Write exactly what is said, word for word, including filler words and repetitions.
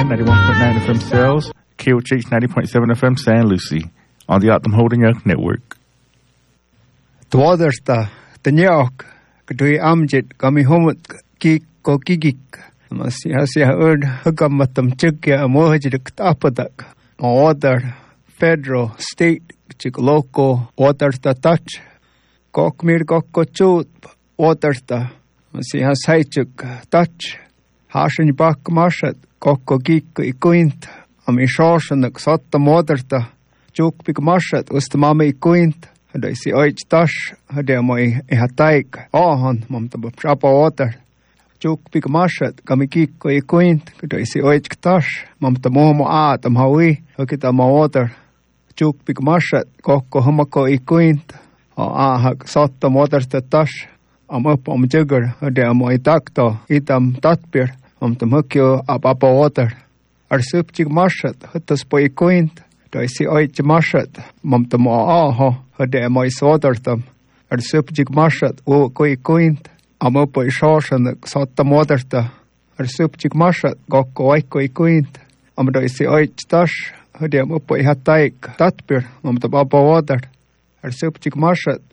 Bryan, ninety-one point nine F M Sales, K O H H ninety point seven F M San Lucie, on the Optum Holding Young Network. Tuodersta, Tanyak, Kadui Amjit, Kami Homut, Kik, Kokigik, Masi Hasia Erd, Hugamatam Chikya, Mohajik Tapadak, Order, Federal, State, Chik Local, Watersta Touch, Kokmir Kokkochut, Watersta, Masi Hasaichuk, Touch, Hashin Bak Marshat, Kokogik, Ikuint, Ami Shoshanak, Sotta Moderta, Juk Big Marshat, Ustamami Ikuint, and I see Oich Tash, Hade Moi Hataik, Ohan, Mamta Chapa Water, Juk Big Marshat, Kamikik, Ikuint, and I see Oich Tash, Mamta Momo Atam Hawi, Hokitama Water, Juk Big Marshat, Kokko Humako Ikuint, or Ahak Sotta Moderta Tash, Am up on Jugger, Hade Moi Takto, Itam Tatpir, Mamta Mukio, Abapa Water, Ar Supchik Marshat, Hutas Poi Ikuint, do I see Oich Marshat, Mamta Mo Aho, Hade Moi Sodertam, Ar Supchik Marshat, O Koi Ikuint, Am up by Shoshan, Sotta Moderta, Ar Supchik Marshat, Gokko Oiko Ikuint, Am do I see Oich Tash, Hade Am up by Hataik, Tatpir, Mamta Baba Water, Ar Supchik Marshat,